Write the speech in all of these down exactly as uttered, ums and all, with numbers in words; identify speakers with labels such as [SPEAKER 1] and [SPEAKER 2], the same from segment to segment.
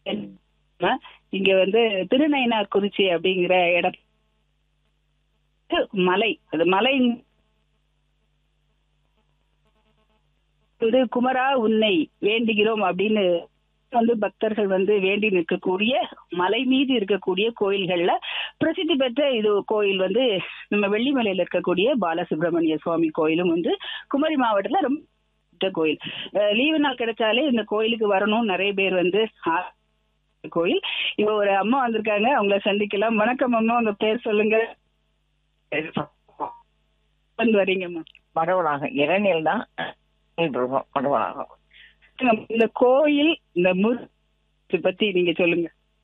[SPEAKER 1] இங்க வந்து திருநயினார்குறிச்சி அப்படிங்கிற இடம் மலை, அது மலை வந்து குமரா உன்னை வேண்டுகிறோம் அப்படின்னு வந்து பக்தர்கள் வந்து வேண்டி நிற்கக்கூடிய மலை மீது இருக்கக்கூடிய கோயில்கள்ல பிரசித்தி பெற்ற இது கோயில் வந்து நம்ம வெள்ளிமலையில இருக்கக்கூடிய பாலசுப்ரமணிய சுவாமி கோயிலும் வந்து குமரி மாவட்டத்துல ரொம்ப கோயில். லீவு நாள் கிடைச்சாலே இந்த கோயிலுக்கு வரணும் நிறைய பேர் வந்து கோயில். இப்ப ஒரு அம்மா வந்திருக்காங்க, அவங்கள சந்திக்கலாம். வணக்கம் அம்மா, உங்க பேர் சொல்லுங்க. வரீங்கம்மா?
[SPEAKER 2] பரவலாக இளநீர் தான் பரவலாக.
[SPEAKER 1] இந்த கோயில் இந்த முருகனை பத்தி நீங்க சொல்லுங்க.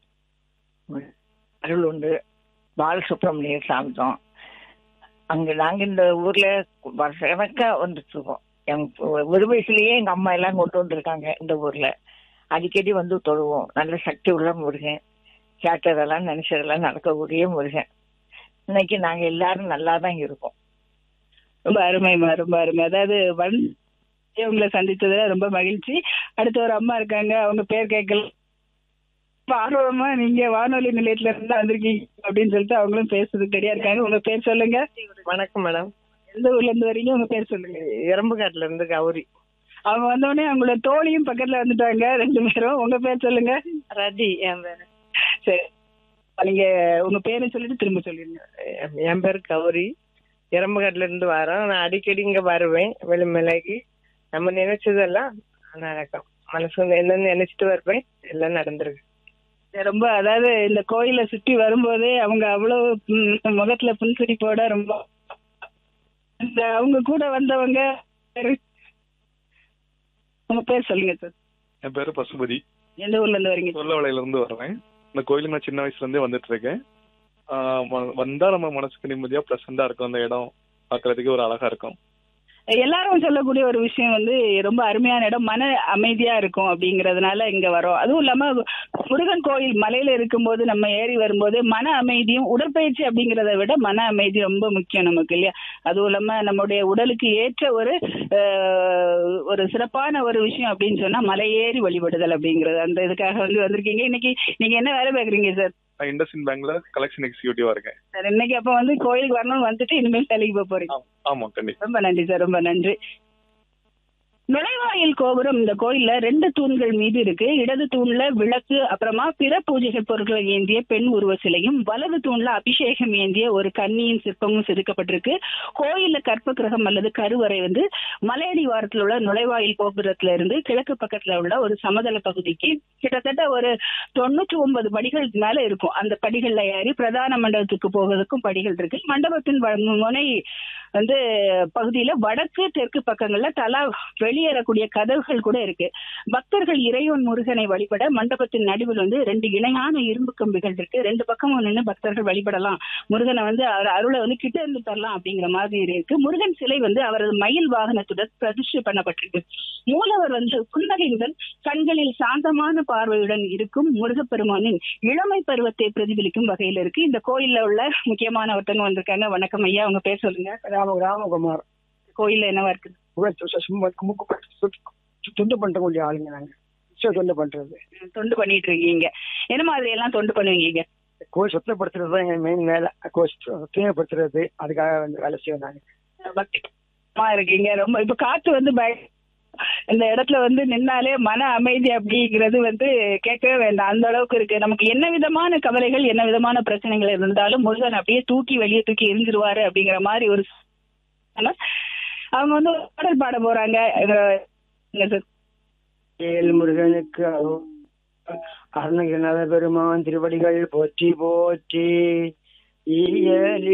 [SPEAKER 2] அருள் உண்டு. பாலசுப்ரமணிய சாமி தான். அங்க நாங்க இந்த ஊர்ல வருஷக்கணக்கா வந்துட்டு இருக்கோம். எங்க ஒரு வயசுலயே எங்க அம்மா எல்லாம் கொண்டு வந்திருக்காங்க இந்த ஊர்ல. அடிக்கடி வந்து தொழுவோம். நல்ல சக்தி உள்ள முருகன், கேட்டதெல்லாம் நினைச்சதெல்லாம் நடக்கக்கூடிய முருகன். இன்னைக்கு நாங்க எல்லாரும் நல்லா தான் இருக்கோம்.
[SPEAKER 1] ரொம்ப அருமைமா, ரொம்ப அருமை. அதாவது வந்து உங்களை சந்தித்ததுல ரொம்ப மகிழ்ச்சி. அடுத்த ஒரு அம்மா இருக்காங்க, அவங்க பேர் கேட்கல. ஆர்வமா நீங்க வானொலி நிலையத்துல இருந்து வந்திருக்கீங்க அப்படின்னு சொல்லிட்டு அவங்களும் பேசுறதுக்கு ரெடியா இருக்காங்க. உங்க பேர் சொல்லுங்க.
[SPEAKER 3] வணக்கம் மேடம்.
[SPEAKER 1] எந்த ஊர்ல இருந்து வரீங்க? உங்க பேர் சொல்லுங்க.
[SPEAKER 3] எறும்புகாட்டுல இருந்து கௌரி.
[SPEAKER 1] அவங்க வந்தோடனே அவங்களோட தோழியும் பக்கத்துல வந்துட்டாங்க, ரெண்டு பேரும். உங்க பேர் சொல்லுங்க.
[SPEAKER 3] ரதி என் பேரு.
[SPEAKER 1] சரி, நீங்க உங்க பேரை சொல்லிட்டு திரும்ப சொல்லிருங்க.
[SPEAKER 3] என் பேர் கௌரி. எறும்புகாட்டுல இருந்து வரோம். நான் அடிக்கடி இங்க வருவேன் வெள்ளிமலைக்கு. நம்ம நினைச்சதெல்லாம் நடக்கும். மனசு என்ன நினைச்சிட்டு வருவேன், எல்லாம் நடந்திருக்கு.
[SPEAKER 1] ரொம்ப அதாவது இந்த கோயிலை சுற்றி வரும்போதே அவங்க அவ்வளவு முகத்துல புன்சிரிப்போட ரொம்ப இந்த அவங்க கூட வந்தவங்க. உங்க பேர் சொல்லுங்க சார்.
[SPEAKER 4] என் பேரு பசுபதி.
[SPEAKER 1] எந்த ஊர்ல இருந்து வரீங்க?
[SPEAKER 4] கொல்லவளையில இருந்து வர்றேன். இந்த கோயிலுக்கு நான் சின்ன வயசுல இருந்தே வந்துட்டு இருக்கேன். வந்தா நம்ம மனசுக்கு நிம்மதியா பிளசண்டா இருக்கும். அந்த இடம் பாக்குறதுக்கு ஒரு அழகா இருக்கும்.
[SPEAKER 1] எல்லாரும் சொல்லக்கூடிய ஒரு விஷயம் வந்து ரொம்ப அருமையான இடம், மன அமைதியா இருக்கும் அப்படிங்கறதுனால இங்க வரோம். அதுவும் இல்லாம முருகன் கோயில் மலையில இருக்கும்போது நம்ம ஏறி வரும்போது மன அமைதியும், உடற்பயிற்சி அப்படிங்கறத விட மன அமைதி ரொம்ப முக்கியம் நமக்கு இல்லையா? அதுவும் இல்லாம நம்முடைய உடலுக்கு ஏற்ற ஒரு ஒரு சிறப்பான ஒரு விஷயம் அப்படின்னு சொன்னா மலை ஏறி வழிபடுதல் அப்படிங்கிறது. அந்த இதுக்காக வந்து வந்திருக்கீங்க. இன்னைக்கு நீங்க என்ன வேலை பார்க்குறீங்க சார்?
[SPEAKER 4] நான் இண்டஸ்இன் பேங்க்ல கலெக்ஷன் எக்ஸிக்யூட்டிவா இருக்கேன்
[SPEAKER 1] சார். இன்னைக்கு அப்ப வந்து கோயிலுக்கு வரணும்னு வந்துட்டு இனிமேல் தலைக்கு போக போறீங்க?
[SPEAKER 4] ஆமா, கண்டிப்பா.
[SPEAKER 1] ரொம்ப நன்றி சார், ரொம்ப நன்றி. நுழைவாயில் கோபுரம் இந்த கோயில்ல ரெண்டு தூண்கள் மீது இருக்கு. இடது தூண்ல விளக்கு, அப்புறமா பிற பூஜை பொருட்களை ஏந்திய பெண் உருவ சிலையும், வலது தூண்ல அபிஷேகம் ஏந்திய ஒரு கன்னியின் சிற்பமும் செதுக்கப்பட்டிருக்கு. கோயில்ல கற்ப கிரகம் அல்லது கருவறை வந்து மலையடி வாரத்தில் உள்ள நுழைவாயில் கோபுரத்துல இருந்து கிழக்கு பக்கத்துல உள்ள ஒரு சமதள பகுதிக்கு கிட்டத்தட்ட ஒரு தொண்ணூற்றி ஒன்பது படிகள் மேல இருக்கும். அந்த படிகள்ல ஏறி பிரதான மண்டபத்துக்கு போவதற்கும் படிகள் இருக்கு. மண்டபத்தின் முனை வந்து பகுதியில வடக்கு தெற்கு பக்கங்கள்ல தலா வெளியேறக்கூடிய கதவுகள் கூட இருக்கு. பக்தர்கள் இறைவன் முருகனை வழிபட மண்டபத்தின் நடுவில் வந்து ரெண்டு இணையான இரும்பு கம்பிகள் இருக்கு. ரெண்டு பக்கமும் நின்று பக்தர்கள் வழிபடலாம். முருகனை வந்து அவர் அருளை வந்து கிட்ட இருந்து தரலாம் அப்படிங்கிற மாதிரி இருக்கு. முருகன் சிலை வந்து அவரது மயில் வாகனத்துடன் பிரதிஷ்டை பண்ணப்பட்டிருக்கு. மூலவர் வந்து புன்னகையுடன் கண்களில் சாந்தமான பார்வையுடன் இருக்கும் முருகப்பெருமானின் இளமை பருவத்தை பிரதிபலிக்கும் வகையில் இருக்கு. இந்த கோயில்ல உள்ள முக்கியமான ஒருத்தவங்க வந்திருக்காங்க. வணக்கம் ஐயா, உங்க பேர் சொல்லுங்க.
[SPEAKER 2] ராமகுமார்.
[SPEAKER 1] கோயில்ல என்னவா இருக்கு?
[SPEAKER 2] தொண்டு பண்றக்கூடிய ஆளுங்க நாங்க. தொண்டு பண்றது
[SPEAKER 1] தொண்டு பண்ணிட்டு இருக்கீங்க. என்ன மாதிரி எல்லாம் தொண்டு பண்ணுவீங்க?
[SPEAKER 2] கோயில் சுத்தப்படுத்துறது தான் எங்க மெயின் வேலை. கோயில் தூய்மைப்படுத்துறது, அதுக்காக வந்து வேலை செய்வோம் நாங்க.
[SPEAKER 1] பக்திமா இருக்கீங்க ரொம்ப. இப்ப காத்து வந்து பய இந்த இடத்துல வந்து நின்னாலே மன அமைதி அப்படிங்கிறது வந்து கேட்கவே வேண்டாம், அந்த அளவுக்கு இருக்கு. நமக்கு என்ன விதமான கவலைகள், என்ன விதமான பிரச்சனைகள் இருந்தாலும் முருகன் அப்படியே தூக்கி வெளியே தூக்கி எரிஞ்சிருவாரு அப்படிங்கிற மாதிரி ஒரு அவங்க வந்து பாடல் பாட போறாங்க.
[SPEAKER 2] ஏழு முருகனுக்கு அருணகிரிநாத பெருமான் திருவடிகள் போற்றி போற்றி.